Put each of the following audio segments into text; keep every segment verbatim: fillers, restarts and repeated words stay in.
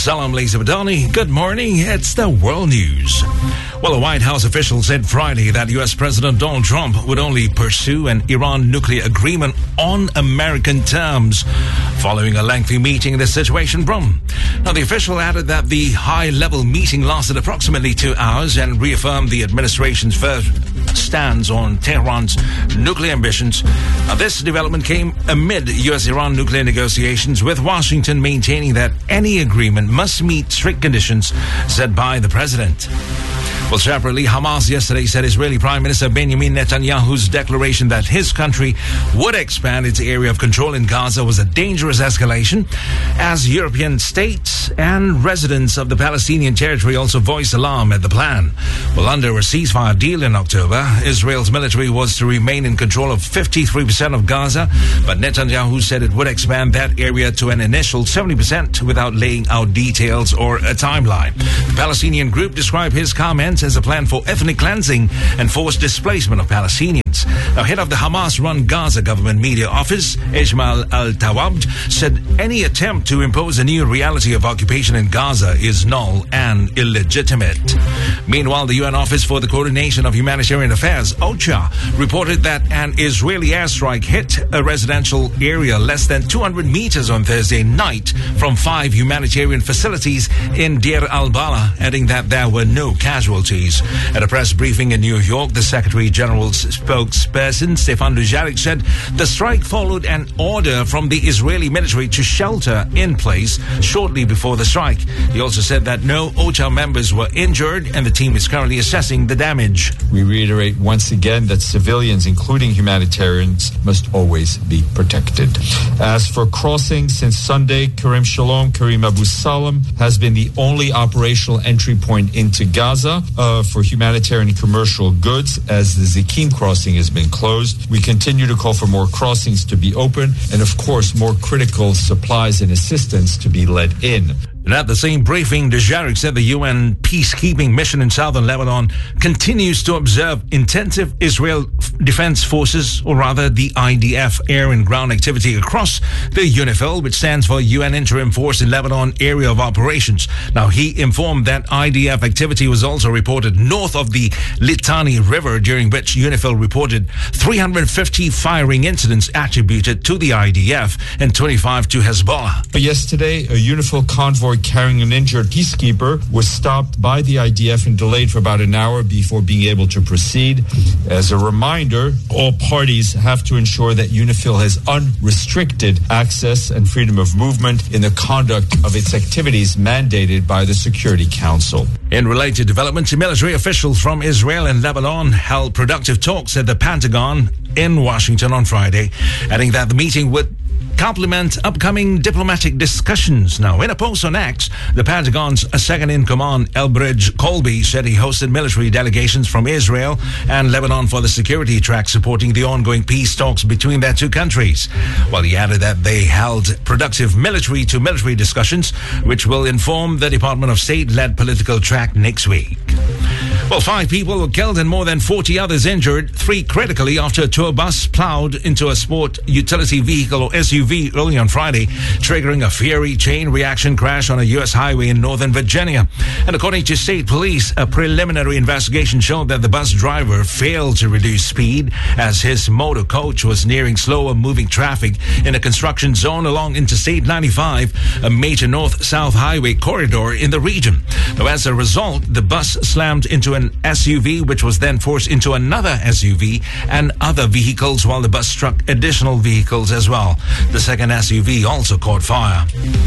Salam Lisa Badani. Good morning. It's the World News. Well, a White House official said Friday that U S President Donald Trump would only pursue an Iran nuclear agreement on American terms following a lengthy meeting in the Situation Room. Now, the official added that the high-level meeting lasted approximately two hours and reaffirmed the administration's first stance on Tehran's nuclear ambitions. Now, this development came amid U S-Iran nuclear negotiations, with Washington maintaining that any agreement must meet strict conditions set by the president. Well, separately, Hamas yesterday said Israeli Prime Minister Benjamin Netanyahu's declaration that his country would expand its area of control in Gaza was a dangerous escalation, as European states and residents of the Palestinian territory also voiced alarm at the plan. Well, under a ceasefire deal in October, Israel's military was to remain in control of fifty-three percent of Gaza, but Netanyahu said it would expand that area to an initial seventy percent without laying out details or a timeline. The Palestinian group described his comments as a plan for ethnic cleansing and forced displacement of Palestinians. Now, head of the Hamas-run Gaza government media office, Ismail Al-Tawabd, said any attempt to impose a new reality of occupation in Gaza is null and illegitimate. Meanwhile, the U N Office for the Coordination of Humanitarian Affairs, OCHA, reported that an Israeli airstrike hit a residential area less than two hundred meters on Thursday night from five humanitarian facilities in Deir al-Balah, adding that there were no casualties. At a press briefing in New York, the Secretary General's spokesperson, Stefan Dujarric, said the strike followed an order from the Israeli military to shelter in place shortly before the strike. He also said that no OCHA members were injured and the team is currently assessing the damage. We reiterate once again that civilians, including humanitarians, must always be protected. As for crossing, since Sunday, Karim Shalom, Karim Abu Salam has been the only operational entry point into Gaza uh, for humanitarian and commercial goods, as the Zikim crossing has been closed. We continue to call for more crossings to be open and, of course, more critical supplies and assistance to be let in. And at the same briefing, Dujarric said the U N peacekeeping mission in southern Lebanon continues to observe intensive Israel Defense Forces, or rather the I D F, air and ground activity across the UNIFIL, which stands for U N Interim Force in Lebanon Area of Operations. Now, he informed that I D F activity was also reported north of the Litani River, during which UNIFIL reported three hundred fifty firing incidents attributed to the I D F and twenty-five to Hezbollah. Yesterday, a UNIFIL convoy carrying an injured peacekeeper was stopped by the I D F and delayed for about an hour before being able to proceed. As a reminder, all parties have to ensure that UNIFIL has unrestricted access and freedom of movement in the conduct of its activities mandated by the Security Council. In related developments, military officials from Israel and Lebanon held productive talks at the Pentagon in Washington on Friday, adding that the meeting would complement upcoming diplomatic discussions. Now, in a post on X, the Pentagon's second-in-command, Elbridge Colby, said he hosted military delegations from Israel and Lebanon for the security track, supporting the ongoing peace talks between their two countries. While he added that they held productive military-to-military discussions, which will inform the Department of State-led political track next week. Well, five people were killed and more than forty others injured, three critically, after a tour bus plowed into a sport utility vehicle or S U V early on Friday, triggering a fiery chain reaction crash on a U S highway in Northern Virginia. And according to state police, a preliminary investigation showed that the bus driver failed to reduce speed as his motor coach was nearing slower moving traffic in a construction zone along Interstate ninety-five, a major north-south highway corridor in the region. Now, as a result, the bus slammed into an S U V, which was then forced into another S U V and other vehicles, while the bus struck additional vehicles as well. The second S U V also caught fire.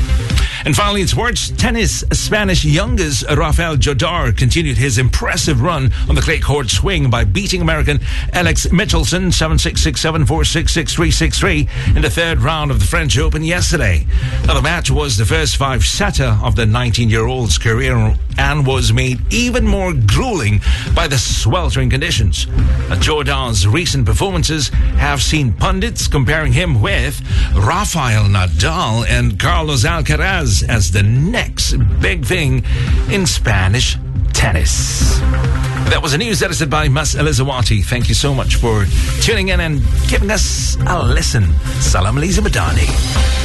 And finally, in sports, tennis Spanish youngest Rafael Jodar continued his impressive run on the clay court swing by beating American Alex Michelson seven six six seven four six six three six three in the third round of the French Open yesterday. Now, the match was the first five-setter of the nineteen-year-old's career and was made even more grueling by the sweltering conditions. Now, Jodar's recent performances have seen pundits comparing him with Rafael Nadal and Carlos Alcaraz as the next big thing in Spanish tennis. That was a news edited by Mas Elizawati. Thank you so much for tuning in and giving us a listen. Salam Liza Madani.